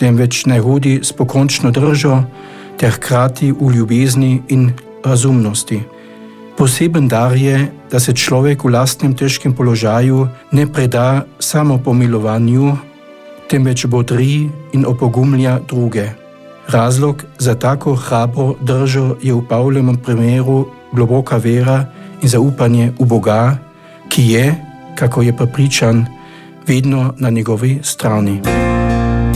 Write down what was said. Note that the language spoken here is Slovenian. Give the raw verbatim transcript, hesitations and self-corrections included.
temveč naj hodi s pokončno držo ter hkrati v ljubezni in razumnosti. Poseben dar je, da se človek v lastnem težkem položaju ne preda samo pomilovanju, temveč bodri in opogumlja druge. Razlog za tako hrabro držo je v Pavlovem primeru globoka vera in zaupanje v Boga, ki je, kako je prepričan, vedno na njegovi strani.